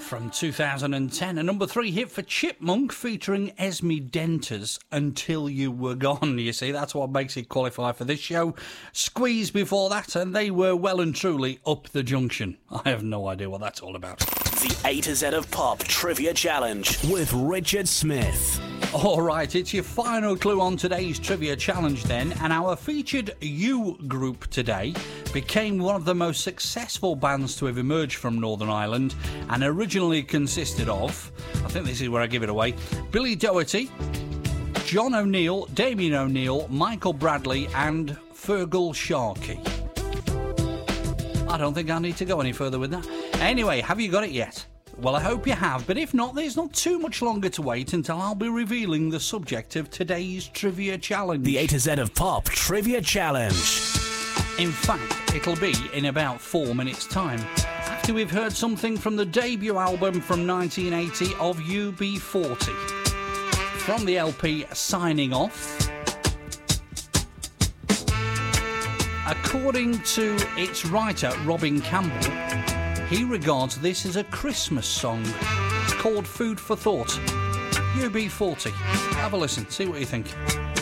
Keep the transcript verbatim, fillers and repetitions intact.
from two thousand ten, a number three hit for Chipmunk featuring Esme Denters, Until You Were Gone. You see, that's what makes it qualify for this show. Squeeze before that, and they were well and truly Up the Junction. I have no idea what that's all about. The A to Z of Pop Trivia Challenge with Richard Smith. All right, it's your final clue on today's Trivia Challenge then, and our featured U group today became one of the most successful bands to have emerged from Northern Ireland, and originally consisted of, I think this is where I give it away, Billy Doherty, John O'Neill, Damien O'Neill, Michael Bradley and Fergal Sharkey. I don't think I need to go any further with that. Anyway, have you got it yet? Well, I hope you have, but if not, there's not too much longer to wait until I'll be revealing the subject of today's Trivia Challenge. The A to Z of Pop Trivia Challenge. In fact, it'll be in about four minutes' time, after we've heard something from the debut album from nineteen eighty of U B forty. From the L P Signing Off. According to its writer, Robin Campbell, he regards this as a Christmas song. It's called Food for Thought. U B forty. Have a listen, see what you think.